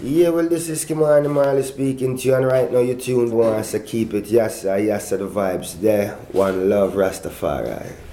Yeah, well, this is Kimani Marley speaking to you, and right now you're tuned one, so keep it, yes, sir, the vibes there. One love, Rastafari.